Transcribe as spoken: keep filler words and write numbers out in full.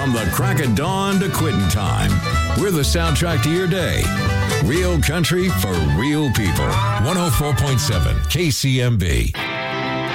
From the crack of dawn to quitting time, we're the soundtrack to your day. Real country for real people. one oh four point seven K C M B.